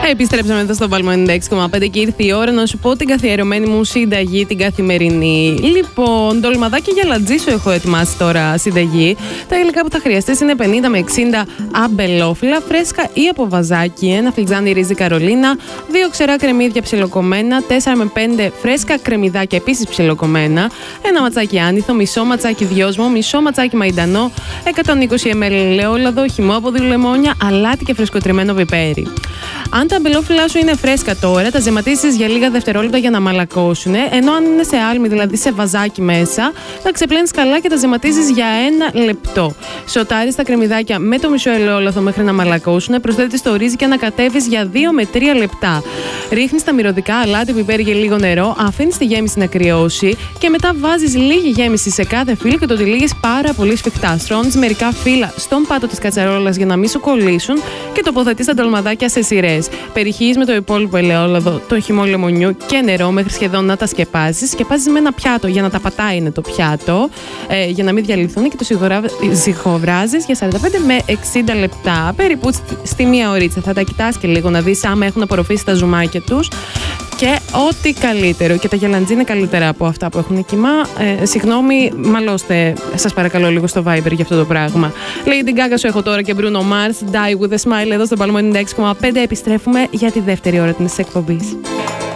Επιστρέψαμε εδώ στο Παλμό 96,5 και ήρθε η ώρα να σου πω την καθιερωμένη μου συνταγή, την καθημερινή. Λοιπόν, ντολμαδάκι για λατζί σου έχω ετοιμάσει τώρα συνταγή. Τα υλικά που θα χρειαστείς είναι 50 με 60 αμπελόφυλλα, φρέσκα ή από βαζάκι, ένα φλιτζάνι ρύζι καρολίνα, 2 ξερά κρεμμύδια ψιλοκομμένα, 4 με 5 φρέσκα κρεμμυδάκια επίσης ψιλοκομμένα, ένα ματσάκι άνηθο, μισό ματσάκι δυόσμο, μισό ματσάκι μαϊντανό, 120 ml ελαιόλαδο, χυμόποδη λεμόνια, αλάτι και φρεσκοτριμμένο πιπέρι. Αν τα αμπελόφυλλα σου είναι φρέσκα τώρα, τα ζεματίσεις για λίγα δευτερόλεπτα για να μαλακώσουν, ενώ αν είναι σε άλμη, δηλαδή σε βαζάκι μέσα, τα ξεπλένεις καλά και τα ζεματίσεις για 1 λεπτό. Σοτάρεις τα κρεμμυδάκια με το μισό ελαιόλαδο μέχρι να μαλακώσουν, προσθέτεις το ρύζι και ανακατεύεις για 2 με 3 λεπτά. Ρίχνεις τα μυρωδικά, αλάτι, πιπέρι και λίγο νερό, αφήνεις τη γέμιση να κρυώσει και μετά βάζεις λίγη γέμιση σε κάθε φύλλο και το τυλίγεις πάρα πολύ σφιχτά. Στρώνεις μερικά φύλλα στον πάτο της κατσαρόλας για να μην σου κολλήσουν και τοποθετείς τα ντολμαδάκια σε σειρές. Περιχύεις με το υπόλοιπο ελαιόλαδο, το χυμό λεμονιού και νερό μέχρι σχεδόν να τα σκεπάσεις. Σκεπάζεις με ένα πιάτο για να τα πατάει είναι το πιάτο, για να μην διαλυθούν και το ζυγοβράζεις για 45 με 60 λεπτά. Περίπου στη μία ωρίτσα. Θα τα κοιτάς και λίγο να δεις άμα έχουν απορροφήσει τα ζουμάκια τους. Και ό,τι καλύτερο. Και τα γελαντζή είναι καλύτερα από αυτά που έχουν κοιμά. Συγγνώμη, μαλώστε, σας παρακαλώ λίγο στο Viber για αυτό το πράγμα. Lady Gaga σου έχω τώρα και Bruno Mars. Die with a smile εδώ στο Παλμό 96,5. Επιστρέφουμε για τη δεύτερη ώρα της εκπομπής.